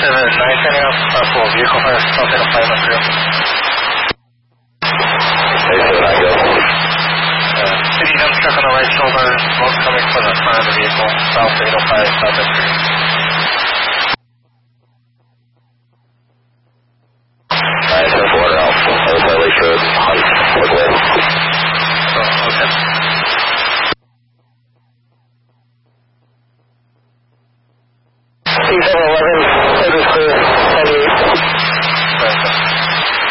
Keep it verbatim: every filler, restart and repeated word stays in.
seven, nine ten out, uh, full vehicle fire, south end of five one three. eight seven nine, go. Uh, city dump truck on the right shoulder, smoke coming from the front of the vehicle, south eight oh five, south end three. nine ten four, out, outside Lake Road, Hunt, Woodland. Oh, okay.